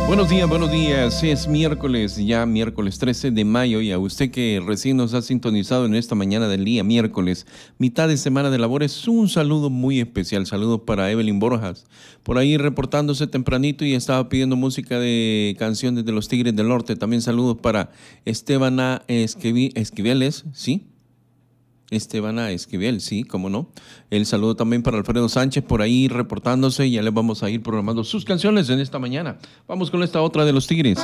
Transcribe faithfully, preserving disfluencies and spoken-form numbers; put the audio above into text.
Buenos días, buenos días. Es miércoles, ya miércoles trece de mayo, y a usted que recién nos ha sintonizado en esta mañana del día miércoles, mitad de semana de labores, un saludo muy especial. Saludos para Evelyn Borjas, por ahí reportándose tempranito y estaba pidiendo música de canciones de los Tigres del Norte. También saludos para Estebana Esquivi- Esquiveles, ¿sí? Estebana Esquivel, sí, cómo no. El saludo también para Alfredo Sánchez, por ahí reportándose. Ya les vamos a ir programando sus canciones en esta mañana. Vamos con esta otra de los Tigres.